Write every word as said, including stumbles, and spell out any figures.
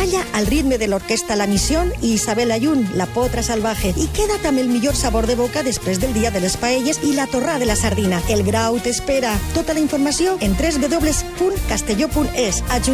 Balla al ritme de l'orquestra La Misión i Isabel Ayun, La Potra Salvaje, i queda't amb el millor sabor de boca després del dia de les paelles i la torrada de la sardina. El Grau t'espera. Tota la informació en w w w punt castelló punt es.